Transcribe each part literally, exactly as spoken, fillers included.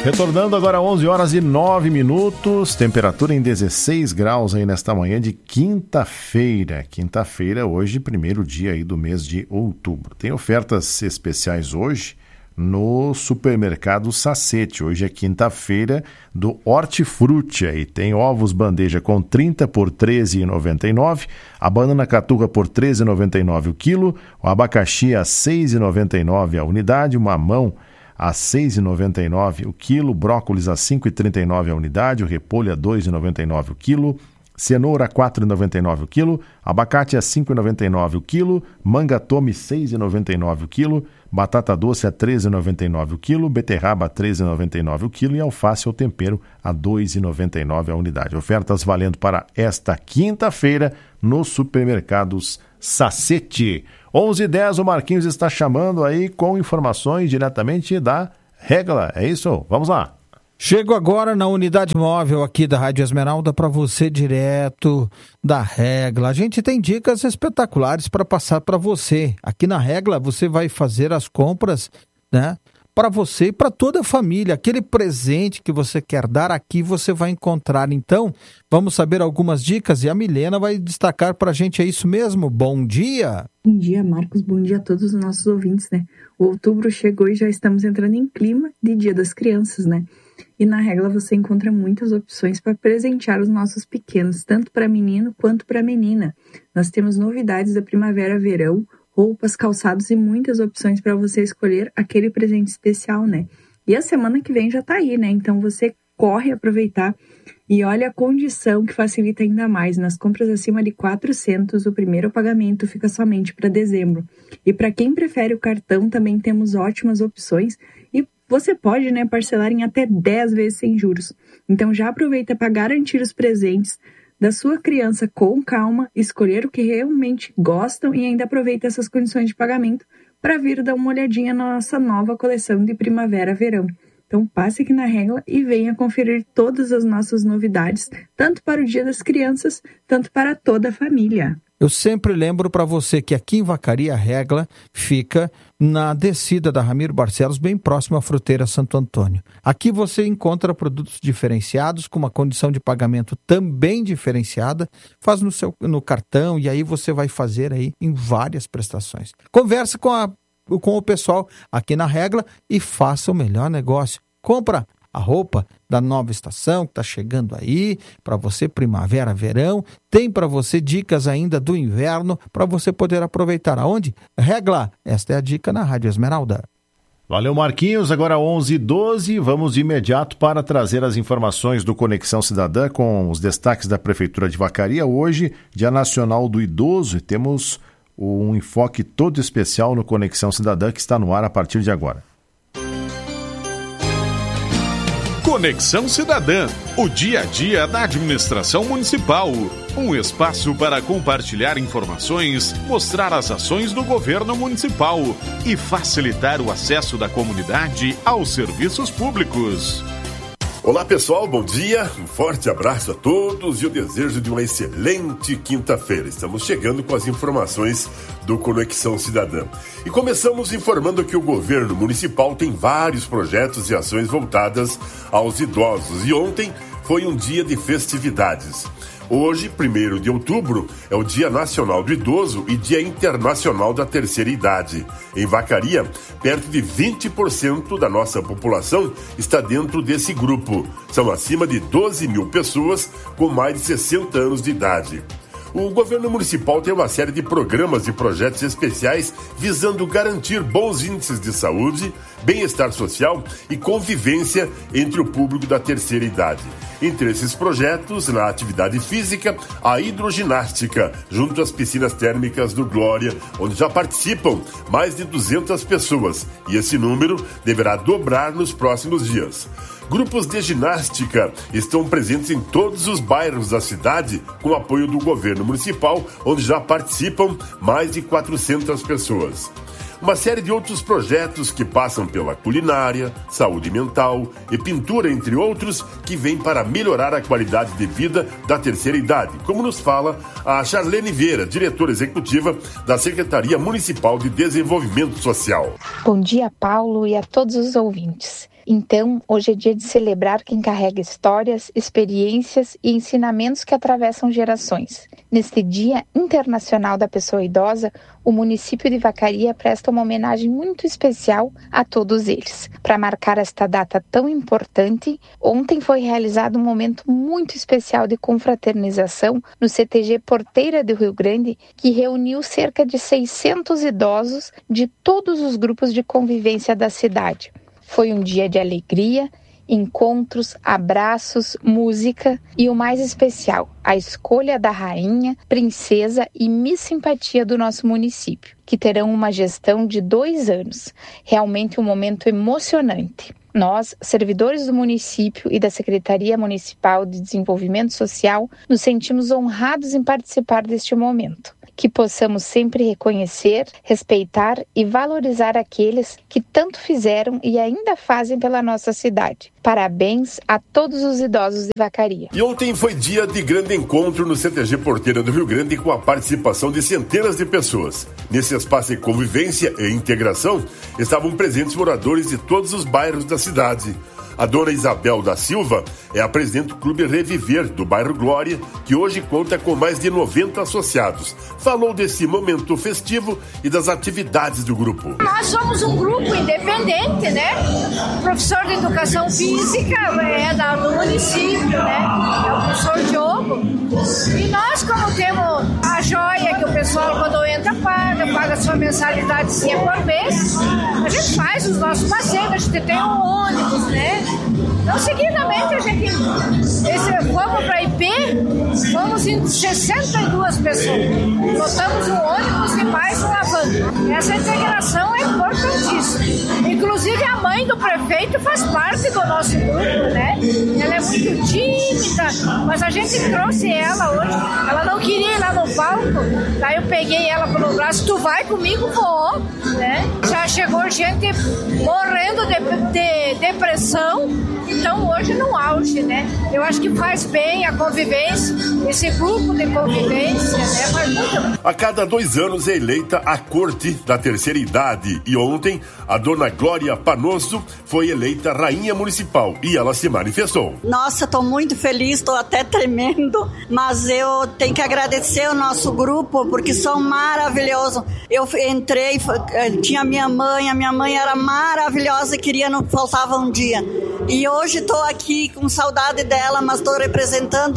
Retornando agora onze horas e nove minutos, temperatura em dezesseis graus aí nesta manhã de quinta-feira. Quinta-feira, hoje, primeiro dia aí do mês de outubro. Tem ofertas especiais hoje no supermercado Sacete. Hoje é quinta-feira do Hortifruti aí. Tem ovos bandeja com trinta por treze reais e noventa e nove centavos, a banana caturra por treze reais e noventa e nove centavos o quilo, o abacaxi a seis reais e noventa e nove centavos a unidade, o mamão a seis reais e noventa e nove centavos o quilo, brócolis a cinco reais e trinta e nove centavos a unidade, o repolho a dois reais e noventa e nove centavos o quilo, cenoura a quatro reais e noventa e nove centavos o quilo, abacate a cinco reais e noventa e nove centavos o quilo, manga tome seis reais e noventa e nove centavos o quilo, batata doce a treze reais e noventa e nove centavos o quilo, beterraba a treze reais e noventa e nove centavos o quilo e alface ou tempero a dois reais e noventa e nove centavos a unidade. Ofertas valendo para esta quinta-feira nos supermercados Sacete. onze e dez, o Marquinhos está chamando aí com informações diretamente da Regla. É isso? Vamos lá. Chego agora na unidade móvel aqui da Rádio Esmeralda para você direto da Regla. A gente tem dicas espetaculares para passar para você. Aqui na Regla você vai fazer as compras, né? Para você e para toda a família. Aquele presente que você quer dar aqui você vai encontrar. Então, vamos saber algumas dicas e a Milena vai destacar para a gente. É isso mesmo? Bom dia! Bom dia, Marcos. Bom dia a todos os nossos ouvintes, né? O outubro chegou e já estamos entrando em clima de Dia das Crianças, né? E na Regla você encontra muitas opções para presentear os nossos pequenos, tanto para menino quanto para menina. Nós temos novidades da primavera-verão, roupas, calçados e muitas opções para você escolher aquele presente especial, né? E a semana que vem já tá aí, né? Então você corre aproveitar e olha a condição que facilita ainda mais. Nas compras acima de quatrocentos, o primeiro pagamento fica somente para dezembro. E para quem prefere o cartão, também temos ótimas opções e você pode, né, parcelar em até dez vezes sem juros. Então já aproveita para garantir os presentes da sua criança com calma, escolher o que realmente gostam e ainda aproveita essas condições de pagamento para vir dar uma olhadinha na nossa nova coleção de primavera-verão. Então passe aqui na Regla e venha conferir todas as nossas novidades, tanto para o Dia das Crianças, tanto para toda a família. Eu sempre lembro para você que aqui em Vacaria, a Regla fica na descida da Ramiro Barcelos, bem próximo à Fruteira Santo Antônio. Aqui você encontra produtos diferenciados, com uma condição de pagamento também diferenciada, faz no seu no cartão e aí você vai fazer aí em várias prestações. Converse com, a, com o pessoal aqui na Regla e faça o melhor negócio. Compra a roupa da nova estação que está chegando aí, para você primavera, verão. Tem para você dicas ainda do inverno, para você poder aproveitar. Aonde? Regla. Esta é a dica na Rádio Esmeralda. Valeu, Marquinhos. Agora onze e doze, vamos de imediato para trazer as informações do Conexão Cidadã com os destaques da Prefeitura de Vacaria. Hoje, Dia Nacional do Idoso, e temos um enfoque todo especial no Conexão Cidadã que está no ar a partir de agora. Conexão Cidadã, o dia a dia da administração municipal. Um espaço para compartilhar informações, mostrar as ações do governo municipal e facilitar o acesso da comunidade aos serviços públicos. Olá pessoal, bom dia, um forte abraço a todos e o desejo de uma excelente quinta-feira. Estamos chegando com as informações do Conexão Cidadã. E começamos informando que o governo municipal tem vários projetos e ações voltadas aos idosos. E ontem foi um dia de festividades. Hoje, primeiro de outubro, é o Dia Nacional do Idoso e Dia Internacional da Terceira Idade. Em Vacaria, perto de vinte por cento da nossa população está dentro desse grupo. São acima de doze mil pessoas com mais de sessenta anos de idade. O governo municipal tem uma série de programas e projetos especiais visando garantir bons índices de saúde, bem-estar social e convivência entre o público da terceira idade. Entre esses projetos, na atividade física, a hidroginástica, junto às piscinas térmicas do Glória, onde já participam mais de duzentas pessoas, e esse número deverá dobrar nos próximos dias. Grupos de ginástica estão presentes em todos os bairros da cidade, com apoio do governo municipal, onde já participam mais de quatrocentas pessoas. uma série de outros projetos que passam pela culinária, saúde mental e pintura, entre outros, que vêm para melhorar a qualidade de vida da terceira idade, como nos fala a Charlene Vieira, diretora executiva da Secretaria Municipal de Desenvolvimento Social. Bom dia, Paulo, e a todos os ouvintes. Então, hoje é dia de celebrar quem carrega histórias, experiências e ensinamentos que atravessam gerações. Neste Dia Internacional da Pessoa Idosa, o município de Vacaria presta uma homenagem muito especial a todos eles. Para marcar esta data tão importante, ontem foi realizado um momento muito especial de confraternização no C T G Porteira do Rio Grande, que reuniu cerca de seiscentos idosos de todos os grupos de convivência da cidade. Foi um dia de alegria, encontros, abraços, música e o mais especial, a escolha da rainha, princesa e Miss Simpatia do nosso município, que terão uma gestão de dois anos. Realmente um momento emocionante. Nós, servidores do município e da Secretaria Municipal de Desenvolvimento Social, nos sentimos honrados em participar deste momento. Que possamos sempre reconhecer, respeitar e valorizar aqueles que tanto fizeram e ainda fazem pela nossa cidade. Parabéns a todos os idosos de Vacaria. E ontem foi dia de grande encontro no C T G Porteira do Rio Grande com a participação de centenas de pessoas. Nesse espaço de convivência e integração, estavam presentes moradores de todos os bairros da cidade. A dona Isabel da Silva é a presidente do Clube Reviver, do bairro Glória, que hoje conta com mais de noventa associados. Falou desse momento festivo e das atividades do grupo. Nós somos um grupo independente, né? Professor de Educação Física é da, do município, né? É o professor Diogo. E nós, como temos a joia que o pessoal, quando entra, paga, paga sua mensalidadezinha por mês, a gente faz os nossos passeios, a gente tem um ônibus, né? Então, seguidamente, a gente esse, fomos para I P, fomos em sessenta e duas pessoas. Botamos um ônibus e mais uma van. Essa integração é importantíssima. Inclusive, a mãe do prefeito faz parte do nosso grupo, né? Ela é muito tímida, mas a gente trouxe ela hoje. Ela não queria ir lá no palco, daí eu peguei ela pelo braço. Tu vai comigo, vou, né? Já chegou gente morrendo de, de depressão. Então, hoje no auge, né? Eu acho que faz bem a convivência, esse grupo de convivência, né? Faz muito bem. A cada dois anos é eleita a Corte da Terceira Idade e ontem a dona Glória Panoso foi eleita rainha municipal e ela se manifestou. Nossa, estou muito feliz, estou até tremendo, mas eu tenho que agradecer o nosso grupo porque são maravilhosos. Eu entrei, tinha minha mãe, a minha mãe era maravilhosa e queria, não faltava um dia. E hoje estou aqui com saudade dela, mas estou representando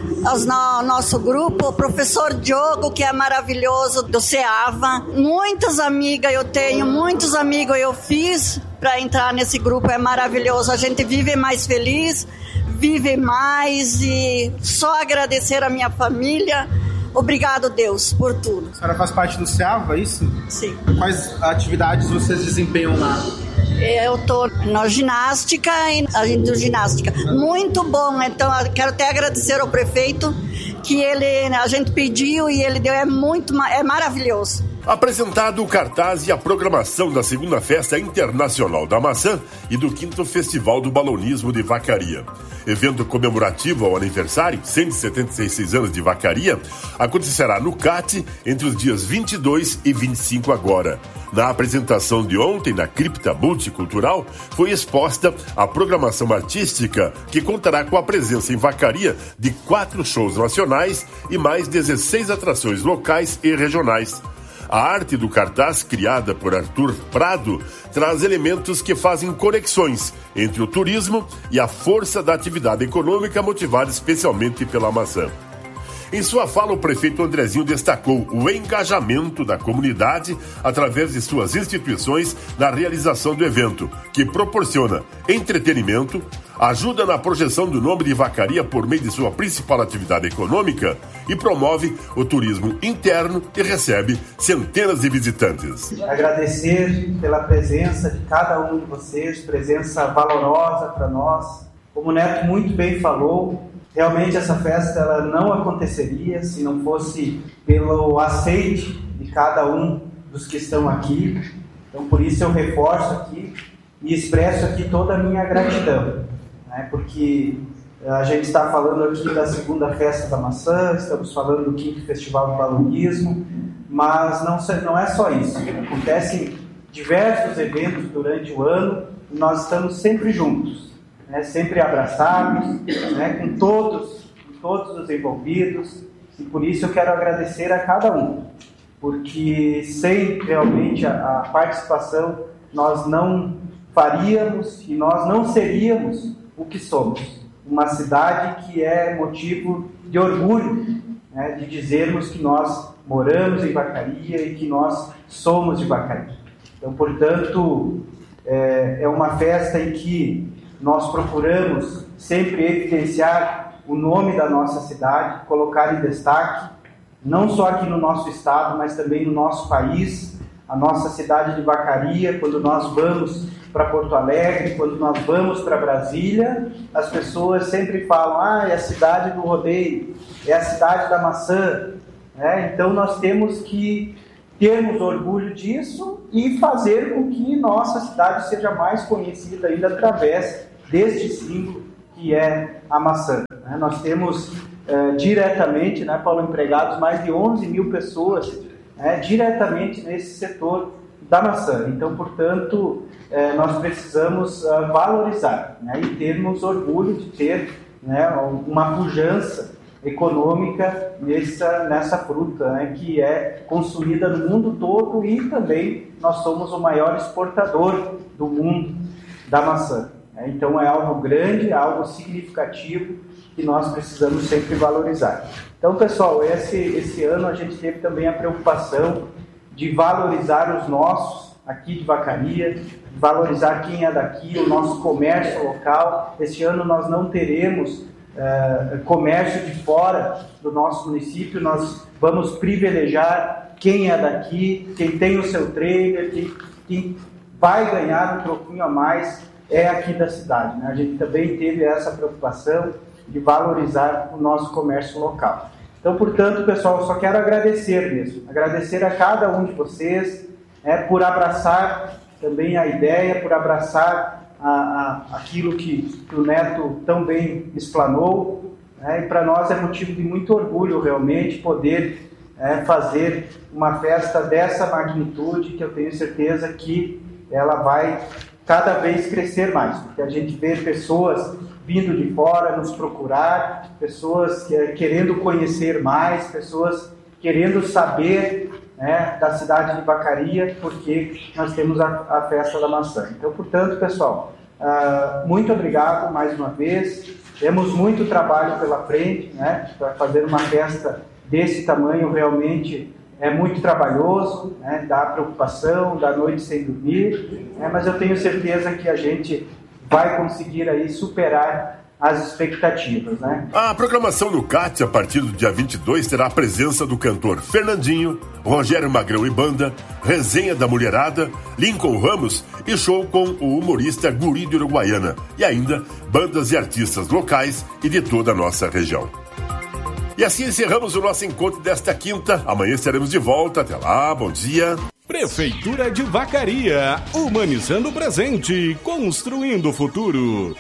o no, nosso grupo, o professor Diogo, que é maravilhoso, do CEAVA. Muitas amigas eu tenho, muitos amigos eu fiz para entrar nesse grupo, é maravilhoso. A gente vive mais feliz, vive mais e só agradecer a minha família. Obrigado, Deus, por tudo. A senhora faz parte do CEAVA, é isso? Sim. Quais atividades vocês desempenham lá? Eu estou na ginástica e a gente ginástica. Muito bom, então eu quero até agradecer ao prefeito que ele, a gente pediu e ele deu, é muito, é maravilhoso. Apresentado o cartaz e a programação da segunda Festa Internacional da Maçã e do quinto Festival do Balonismo de Vacaria. Evento comemorativo ao aniversário, cento e setenta e seis anos de Vacaria, acontecerá no C A T entre os dias vinte e dois e vinte e cinco agora. Na apresentação de ontem, na Cripta Multicultural, foi exposta a programação artística que contará com a presença em Vacaria de quatro shows nacionais e mais dezesseis atrações locais e regionais. A arte do cartaz, criada por Arthur Prado, traz elementos que fazem conexões entre o turismo e a força da atividade econômica motivada especialmente pela maçã. Em sua fala, o prefeito Andrezinho destacou o engajamento da comunidade através de suas instituições na realização do evento, que proporciona entretenimento, ajuda na projeção do nome de Vacaria por meio de sua principal atividade econômica e promove o turismo interno e recebe centenas de visitantes. Agradecer pela presença de cada um de vocês, presença valorosa para nós. Como o Neto muito bem falou, realmente essa festa ela não aconteceria se não fosse pelo aceite de cada um dos que estão aqui. Então, por isso eu reforço aqui e expresso aqui toda a minha gratidão, né? Porque a gente está falando aqui da segunda festa da maçã, estamos falando do quinto Festival do Balonismo, mas não, não é só isso. Acontecem diversos eventos durante o ano e nós estamos sempre juntos, né? Sempre abraçados, né? com, todos, com todos os envolvidos, e por isso eu quero agradecer a cada um, porque sem realmente a, a participação nós não faríamos e nós não seríamos o que somos. Uma cidade que é motivo de orgulho, né, de dizermos que nós moramos em Vacaria e que nós somos de Vacaria. Então, portanto, é, é uma festa em que nós procuramos sempre evidenciar o nome da nossa cidade, colocar em destaque, não só aqui no nosso estado, mas também no nosso país, a nossa cidade de Vacaria. Quando nós vamos para Porto Alegre, quando nós vamos para Brasília, as pessoas sempre falam, ah, é a cidade do rodeio, é a cidade da maçã, né? Então nós temos que termos orgulho disso e fazer com que nossa cidade seja mais conhecida ainda através deste símbolo que é a maçã, né? Nós temos eh, diretamente, né, Paulo, empregados mais de onze mil pessoas, né, diretamente nesse setor da maçã. Então, portanto, eh, nós precisamos uh, valorizar, né, e termos orgulho de ter, né, uma pujança econômica nessa, nessa fruta, né, que é consumida no mundo todo, e também nós somos o maior exportador do mundo da maçã. Né? Então é algo grande, algo significativo que nós precisamos sempre valorizar. Então, pessoal, esse, esse ano a gente teve também a preocupação de valorizar os nossos aqui de Vacaria, de valorizar quem é daqui, o nosso comércio local. Este ano nós não teremos uh, comércio de fora do nosso município, nós vamos privilegiar quem é daqui, quem tem o seu trailer, quem, quem vai ganhar um troquinho a mais é aqui da cidade, né? A gente também teve essa preocupação de valorizar o nosso comércio local. Então, portanto, pessoal, eu só quero agradecer mesmo, agradecer a cada um de vocês, né, por abraçar também a ideia, por abraçar a, a, aquilo que, que o Neto tão bem explanou, né, e para nós é motivo de muito orgulho realmente poder é, fazer uma festa dessa magnitude, que eu tenho certeza que ela vai cada vez crescer mais, porque a gente vê pessoas vindo de fora nos procurar, pessoas que, querendo conhecer mais, pessoas querendo saber, né, da cidade de Vacaria, porque nós temos a, a festa da maçã. Então, portanto, pessoal, uh, muito obrigado mais uma vez. Temos muito trabalho pela frente, né, para fazer uma festa desse tamanho. Realmente é muito trabalhoso, né, dá preocupação, dá noite sem dormir, né, mas eu tenho certeza que a gente vai conseguir aí superar as expectativas, né? A programação no C A T, a partir do dia vinte e dois, terá a presença do cantor Fernandinho, Rogério Magrão e Banda, resenha da mulherada, Lincoln Ramos e show com o humorista Guri de Uruguaiana, e ainda bandas e artistas locais e de toda a nossa região. E assim encerramos o nosso encontro desta quinta. Amanhã estaremos de volta. Até lá, bom dia. Prefeitura de Vacaria, humanizando o presente, construindo o futuro.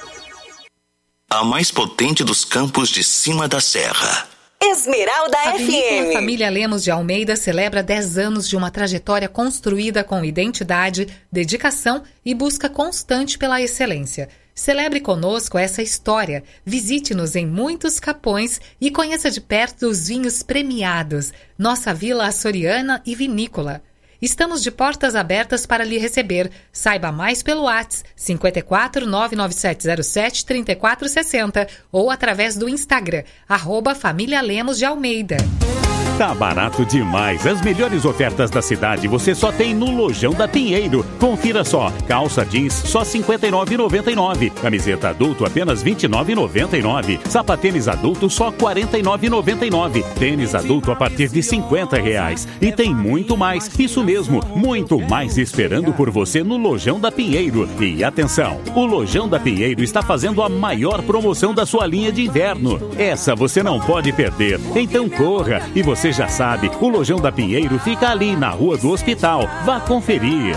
A mais potente dos campos de cima da serra. Esmeralda a F M. A família Lemos de Almeida celebra dez anos de uma trajetória construída com identidade, dedicação e busca constante pela excelência. Celebre conosco essa história. Visite-nos em muitos capões e conheça de perto os vinhos premiados. Nossa Vila Açoriana e Vinícola. Estamos de portas abertas para lhe receber. Saiba mais pelo WhatsApp cinco quatro nove nove sete zero sete três quatro seis zero ou através do Instagram, arroba Família Lemos de Almeida. Tá barato demais. As melhores ofertas da cidade você só tem no Lojão da Pinheiro. Confira só. Calça jeans só cinquenta e nove reais e noventa e nove centavos. Camiseta adulto apenas vinte e nove reais e noventa e nove centavos. Sapatênis adulto só quarenta e nove reais e noventa e nove centavos. Tênis adulto a partir de cinquenta reais. E tem muito mais. Isso mesmo, muito mais esperando por você no Lojão da Pinheiro. E atenção, o Lojão da Pinheiro está fazendo a maior promoção da sua linha de inverno. Essa você não pode perder. Então corra e você você já sabe, o Lojão da Pinheiro fica ali na Rua do Hospital. Vá conferir.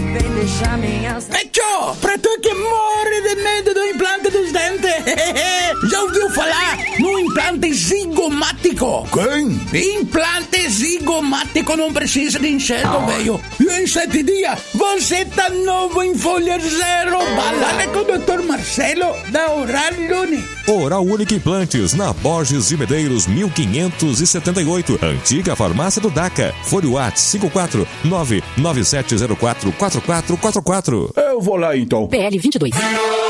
Tchô, pra tu que morre de medo do implante dos dentes. Já ouviu falar no implante zigomático? Quem? Implante zigomático não precisa de enxerto, velho. E em sete dias, você tá novo em folha zero. Balada com o doutor Marcelo da Oral Uni. Oral Unique Implantes, na Borges de Medeiros, mil quinhentos e setenta e oito. Antiga farmácia do DACA. Fone Whats cinco quatro nove nove sete zero quatro quatro quatro quatro quatro. Eu vou lá então. P L vinte e dois.